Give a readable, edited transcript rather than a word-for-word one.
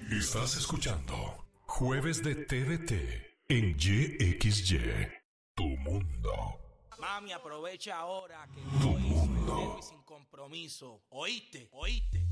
Estás escuchando Jueves de TVT en YXY. Tu mundo. Mami, aprovecha ahora que Tu estoy mundo. soltero y sin compromiso. ¿Oíste? ¿Oíste?